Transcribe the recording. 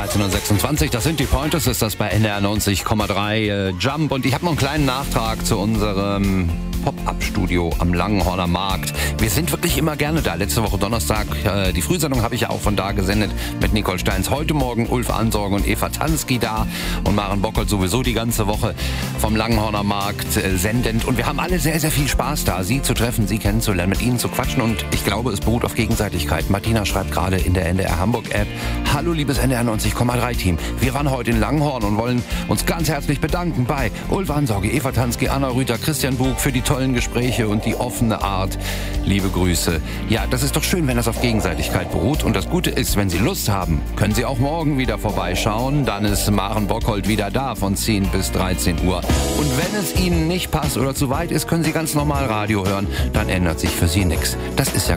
13:26 Uhr, das sind die Pointers, ist das bei NDR 90,3 Jump. Und ich habe noch einen kleinen Nachtrag zu unserem Pop-Up-Studio am Langenhorner Markt. Wir sind wirklich immer gerne da. Letzte Woche Donnerstag, die Frühsendung habe ich ja auch von da gesendet mit Nicole Steins. Heute Morgen Ulf Ansorge und Eva Tansky da und Maren Bockholt sowieso die ganze Woche vom Langenhorner Markt sendend. Und wir haben alle sehr, sehr viel Spaß da, Sie zu treffen, Sie kennenzulernen, mit Ihnen zu quatschen. Und ich glaube, es beruht auf Gegenseitigkeit. Martina schreibt gerade in der NDR Hamburg-App: Hallo liebes NDR 90,3 Team. Wir waren heute in Langenhorn und wollen uns ganz herzlich bedanken bei Ulf Ansorge, Eva Tansky, Anna Rüther, Christian Bug für die tollen Gespräche und die offene Art. Liebe Grüße. Ja, das ist doch schön, wenn das auf Gegenseitigkeit beruht. Und das Gute ist, wenn Sie Lust haben, können Sie auch morgen wieder vorbeischauen. Dann ist Maren Bockholt wieder da von 10 bis 13 Uhr. Und wenn es Ihnen nicht passt oder zu weit ist, können Sie ganz normal Radio hören. Dann ändert sich für Sie nichts. Das ist ja